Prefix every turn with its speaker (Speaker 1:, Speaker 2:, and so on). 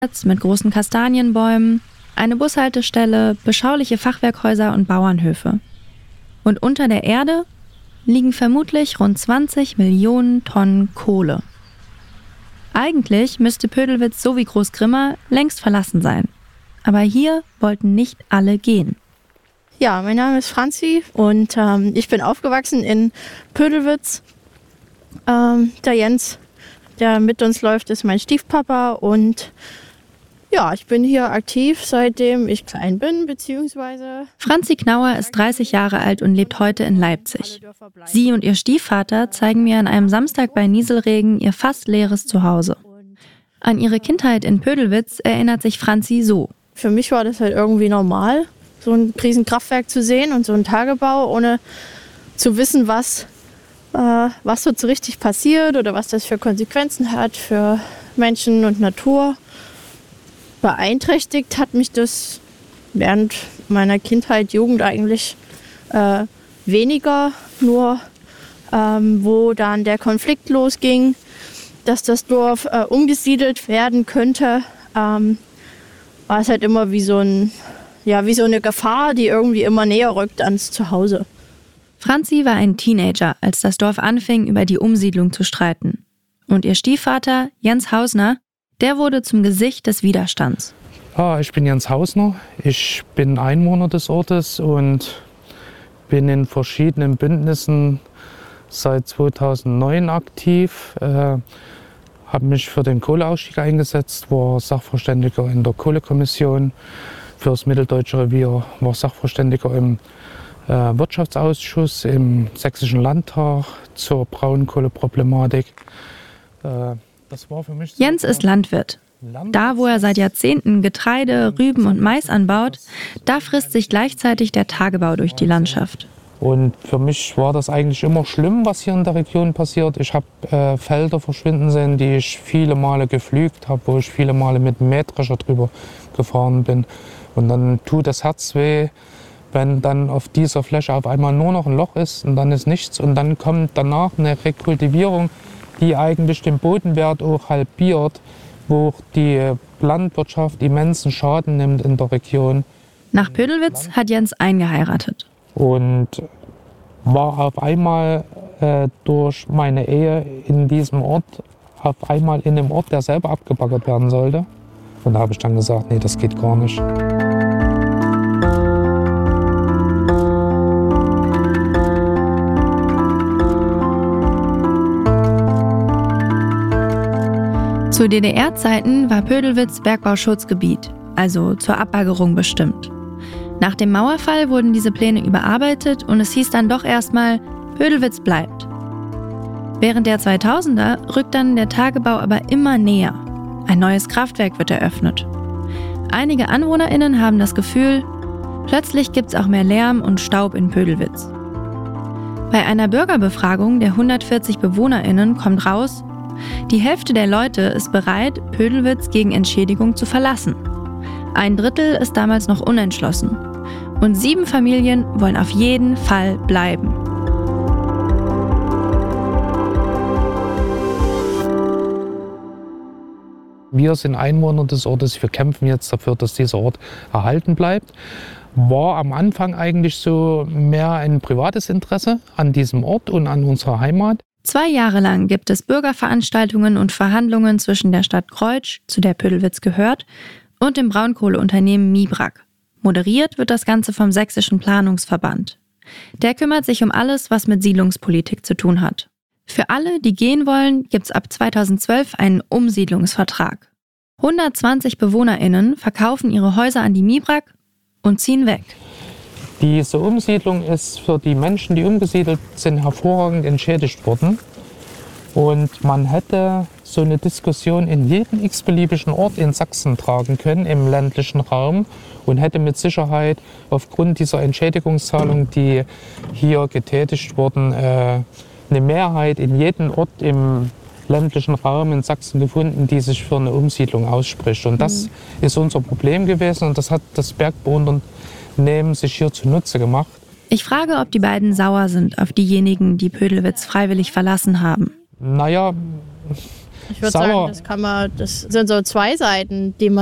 Speaker 1: mit großen Kastanienbäumen, eine Bushaltestelle, beschauliche Fachwerkhäuser und Bauernhöfe. Und unter der Erde liegen vermutlich rund 20 Millionen Tonnen Kohle. Eigentlich müsste Pödelwitz so wie Großgrimma längst verlassen sein. Aber hier wollten nicht alle gehen.
Speaker 2: Ja, mein Name ist Franzi und ich bin aufgewachsen in Pödelwitz. Der Jens, der mit uns läuft, ist mein Stiefpapa und ja, ich bin hier aktiv, seitdem ich klein bin, beziehungsweise...
Speaker 1: Franzi Knauer ist 30 Jahre alt und lebt heute in Leipzig. Sie und ihr Stiefvater zeigen mir an einem Samstag bei Nieselregen ihr fast leeres Zuhause. An ihre Kindheit in Pödelwitz erinnert sich Franzi so.
Speaker 2: Für mich war das halt irgendwie normal, so ein Riesenkraftwerk zu sehen und so ein Tagebau, ohne zu wissen, was so richtig passiert oder was das für Konsequenzen hat für Menschen und Natur. Beeinträchtigt hat mich das während meiner Kindheit, Jugend eigentlich weniger, nur wo dann der Konflikt losging, dass das Dorf umgesiedelt werden könnte, war es halt immer wie so eine Gefahr, die irgendwie immer näher rückt ans Zuhause.
Speaker 1: Franzi war ein Teenager, als das Dorf anfing, über die Umsiedlung zu streiten. Und ihr Stiefvater, Jens Hausner, der wurde zum Gesicht des Widerstands.
Speaker 3: Ich bin Jens Hausner, ich bin Einwohner des Ortes und bin in verschiedenen Bündnissen seit 2009 aktiv. Habe mich für den Kohleausstieg eingesetzt, war Sachverständiger in der Kohlekommission für das Mitteldeutsche Revier, war Sachverständiger im Wirtschaftsausschuss im Sächsischen Landtag zur Braunkohleproblematik.
Speaker 1: Jens ist Landwirt. Da, wo er seit Jahrzehnten Getreide, Rüben und Mais anbaut, da frisst sich gleichzeitig der Tagebau durch die Landschaft.
Speaker 3: Und für mich war das eigentlich immer schlimm, was hier in der Region passiert. Ich habe Felder verschwinden sehen, die ich viele Male gepflügt habe, wo ich viele Male mit dem Mähdrescher drüber gefahren bin. Und dann tut das Herz weh, wenn dann auf dieser Fläche auf einmal nur noch ein Loch ist und dann ist nichts. Und dann kommt danach eine Rekultivierung, die eigentlich den Bodenwert auch halbiert, wo die Landwirtschaft immensen Schaden nimmt in der Region.
Speaker 1: Nach Pödelwitz hat Jens eingeheiratet.
Speaker 3: Und war auf einmal durch meine Ehe in diesem Ort, auf einmal in einem Ort, der selber abgebaggert werden sollte. Und da habe ich dann gesagt, nee, das geht gar nicht.
Speaker 1: Zu DDR-Zeiten war Pödelwitz Bergbauschutzgebiet, also zur Abbaggerung bestimmt. Nach dem Mauerfall wurden diese Pläne überarbeitet und es hieß dann doch erstmal, Pödelwitz bleibt. Während der 2000er rückt dann der Tagebau aber immer näher. Ein neues Kraftwerk wird eröffnet. Einige AnwohnerInnen haben das Gefühl, plötzlich gibt's auch mehr Lärm und Staub in Pödelwitz. Bei einer Bürgerbefragung der 140 BewohnerInnen kommt raus, die Hälfte der Leute ist bereit, Pödelwitz gegen Entschädigung zu verlassen. 1/3 ist damals noch unentschlossen. Und 7 Familien wollen auf jeden Fall bleiben.
Speaker 3: Wir sind Einwohner des Ortes, wir kämpfen jetzt dafür, dass dieser Ort erhalten bleibt. War am Anfang eigentlich so mehr ein privates Interesse an diesem Ort und an unserer Heimat.
Speaker 1: 2 Jahre lang gibt es Bürgerveranstaltungen und Verhandlungen zwischen der Stadt Kreutsch, zu der Pödelwitz gehört, und dem Braunkohleunternehmen Mibrak. Moderiert wird das Ganze vom Sächsischen Planungsverband. Der kümmert sich um alles, was mit Siedlungspolitik zu tun hat. Für alle, die gehen wollen, gibt's ab 2012 einen Umsiedlungsvertrag. 120 BewohnerInnen verkaufen ihre Häuser an die Mibrak und ziehen weg.
Speaker 3: Diese Umsiedlung ist für die Menschen, die umgesiedelt sind, hervorragend entschädigt worden. Und man hätte so eine Diskussion in jeden x-beliebigen Ort in Sachsen tragen können, im ländlichen Raum, und hätte mit Sicherheit aufgrund dieser Entschädigungszahlung, die hier getätigt wurden, eine Mehrheit in jedem Ort im ländlichen Raum in Sachsen gefunden, die sich für eine Umsiedlung ausspricht. Und das ist unser Problem gewesen und das hat das Bergbauunternehmen sich hier zunutze gemacht.
Speaker 1: Ich frage, ob die beiden sauer sind auf diejenigen, die Pödelwitz freiwillig verlassen haben.
Speaker 3: Naja,
Speaker 2: Ich würde sagen, das sind so zwei Seiten, die man